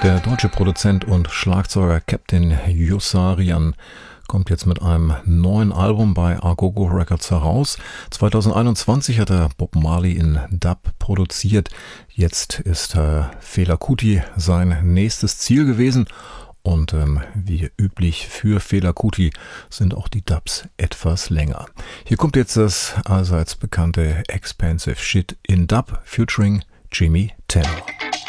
Der deutsche Produzent und Schlagzeuger Captain Yossarian kommt jetzt mit einem neuen Album bei Agogo Records heraus. 2021 hat er Bob Marley in Dub produziert. Jetzt ist Fela Kuti sein nächstes Ziel gewesen. Und wie üblich für Fela Kuti sind auch die Dubs etwas länger. Hier kommt jetzt das allseits bekannte Expensive Shit in Dub featuring Jimmy Tenor.